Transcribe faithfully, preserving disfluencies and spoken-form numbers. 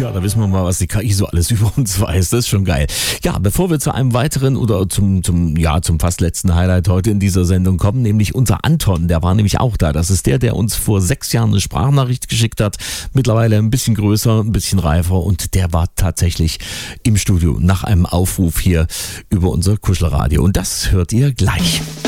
Ja, da wissen wir mal, was die K I so alles über uns weiß. Das ist schon geil. Ja, bevor wir zu einem weiteren oder zum, zum, ja, zum fast letzten Highlight heute in dieser Sendung kommen, nämlich unser Anton, der war nämlich auch da. Das ist der, der uns vor sechs Jahren eine Sprachnachricht geschickt hat. Mittlerweile ein bisschen größer, ein bisschen reifer und der war tatsächlich im Studio nach einem Aufruf hier über unser Kuschelradio. Und das hört ihr gleich.